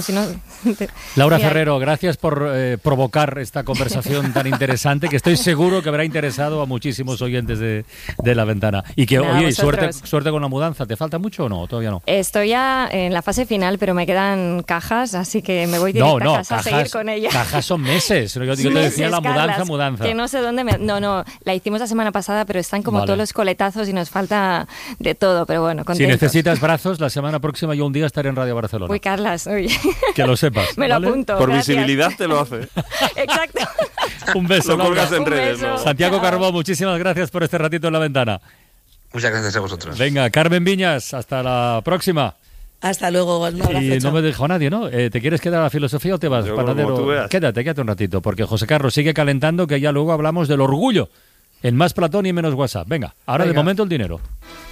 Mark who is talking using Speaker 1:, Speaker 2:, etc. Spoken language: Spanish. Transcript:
Speaker 1: Si no,
Speaker 2: Laura
Speaker 1: mira,
Speaker 2: Ferrero, gracias por provocar esta conversación tan interesante, que estoy seguro que habrá interesado a muchísimos oyentes de La Ventana. Y que,
Speaker 1: Nada,
Speaker 2: oye,
Speaker 1: vosotros.
Speaker 2: suerte con la mudanza. ¿Te falta mucho o no? Todavía no.
Speaker 1: Estoy ya en la fase final, pero me quedan cajas, así que me voy directa a casa a seguir con ella.
Speaker 2: Cajas son meses. Yo te decía la
Speaker 1: Carlas,
Speaker 2: mudanza.
Speaker 1: que no sé dónde No, la hicimos la semana pasada, pero están como todos los coletazos y nos falta de todo, pero bueno, contentos.
Speaker 2: Si necesitas brazos, la semana próxima yo un día estaré en Radio Barcelona.
Speaker 1: Uy, Carlas, oye.
Speaker 2: Que lo sepas.
Speaker 1: Me lo
Speaker 2: ¿vale?
Speaker 1: apunto.
Speaker 3: Por
Speaker 1: gracias.
Speaker 3: visibilidad te lo hace.
Speaker 1: Exacto.
Speaker 2: Un beso,
Speaker 3: Lo colgas en
Speaker 1: Un
Speaker 3: redes.
Speaker 1: beso.
Speaker 3: ¿no?
Speaker 2: Santiago Carbó, muchísimas gracias por este ratito en La Ventana.
Speaker 4: Muchas gracias a vosotros.
Speaker 2: Venga, Carmen Viñas, hasta la próxima.
Speaker 5: Hasta luego. Un abrazo,
Speaker 2: Y no
Speaker 5: chao.
Speaker 2: me dejó nadie, ¿no? ¿Te quieres quedar a la filosofía o te vas,
Speaker 3: Yo,
Speaker 2: panadero?
Speaker 3: como tú veas.
Speaker 2: Quédate un ratito, porque José Carlos sigue calentando, que ya luego hablamos del orgullo. En Más Platón y menos WhatsApp. Venga, ahora de momento el dinero.